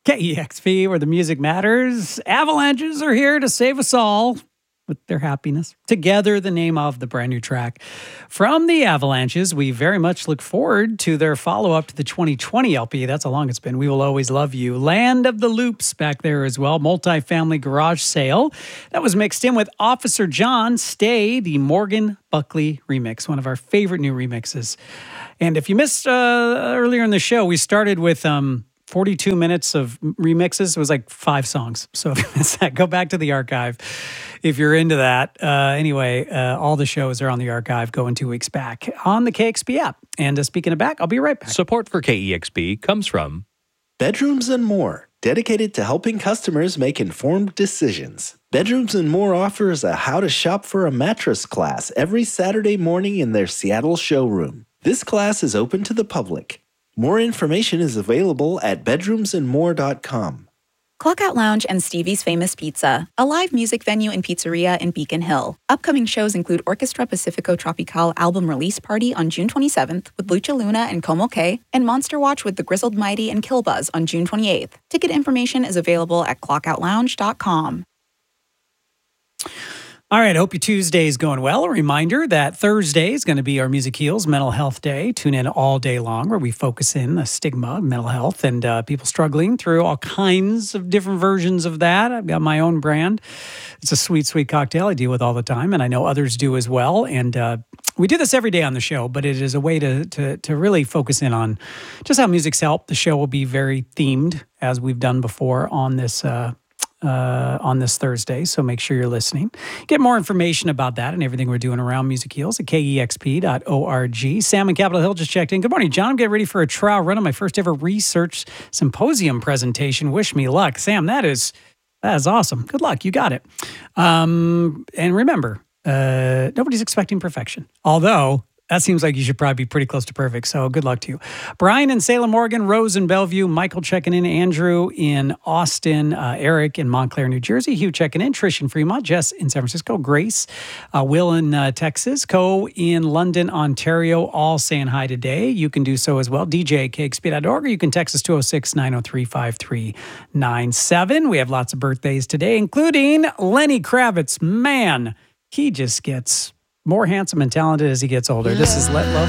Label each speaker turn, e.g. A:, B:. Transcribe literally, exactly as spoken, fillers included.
A: K E X P, where the music matters. Avalanches are here to save us all with their happiness. Together, the name of the brand new track from the Avalanches. We very much look forward to their follow-up to the twenty twenty L P. That's how long it's been. We Will Always Love You. Land of the Loops back there as well. Multi-family garage sale. That was mixed in with Officer John Stay, the Morgan Buckley remix, one of our favorite new remixes. And if you missed uh, earlier in the show, we started with... um. forty-two minutes of remixes. It was like five songs. So if you missed that, go back to the archive if you're into that. Uh, anyway, uh, all the shows are on the archive going two weeks back on the K X P app. And uh, speaking of back, I'll be right back.
B: Support for K E X P comes from
C: Bedrooms and More, dedicated to helping customers make informed decisions. Bedrooms and More offers a How to Shop for a Mattress class every Saturday morning in their Seattle showroom. This class is open to the public. More information is available at bedrooms and more dot com.
D: Clockout Lounge and Stevie's Famous Pizza, a live music venue and pizzeria in Beacon Hill. Upcoming shows include Orchestra Pacifico Tropical album release party on June twenty-seventh with Lucha Luna and Como K, and Monster Watch with the Grizzled Mighty and Killbuzz on June twenty-eighth. Ticket information is available at clockout lounge dot com.
A: All right, I hope your Tuesday is going well. A reminder that Thursday is going to be our Music Heals Mental Health Day. Tune in all day long where we focus in the stigma of mental health and uh, people struggling through all kinds of different versions of that. I've got my own brand. It's a sweet, sweet cocktail I deal with all the time, and I know others do as well. And uh, we do this every day on the show, but it is a way to, to, to really focus in on just how music's helped. The show will be very themed, as we've done before on this uh Uh, on this Thursday, so make sure you're listening. Get more information about that and everything we're doing around Music Heals at K E X P dot org. Sam in Capitol Hill just checked in. Good morning, John. I'm getting ready for a trial run on my first ever research symposium presentation. Wish me luck. Sam, that is that is awesome. Good luck. You got it. Um, and remember, uh, nobody's expecting perfection. Although, that seems like you should probably be pretty close to perfect, so good luck to you. Brian in Salem, Oregon, Rose in Bellevue, Michael checking in, Andrew in Austin, uh, Eric in Montclair, New Jersey, Hugh checking in, Trish in Fremont, Jess in San Francisco, Grace, uh, Will in uh, Texas, Co in London, Ontario, all saying hi today. You can do so as well. D J, K X P dot org, or you can text us two oh six, nine oh three, five three nine seven. We have lots of birthdays today, including Lenny Kravitz. Man, he just gets more handsome and talented as he gets older. This is Let Love